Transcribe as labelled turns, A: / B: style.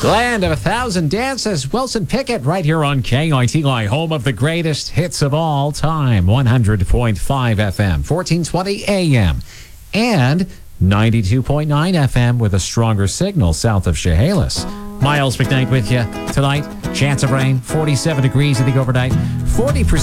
A: Land of 1,000 Dances, Wilson Pickett, right here on KITY, home of the greatest hits of all time. 100.5 FM, 1420 AM, and 92.9 FM with a stronger signal south of Chehalis. Miles McKnight with you tonight. Chance of rain, 47 degrees, I think, overnight. 40%